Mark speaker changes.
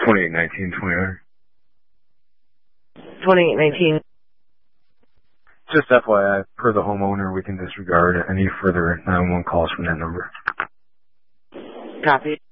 Speaker 1: 2819, 2000.
Speaker 2: 2819.
Speaker 1: Just FYI, per the homeowner, we can disregard any further 911 calls from that number.
Speaker 2: Copy.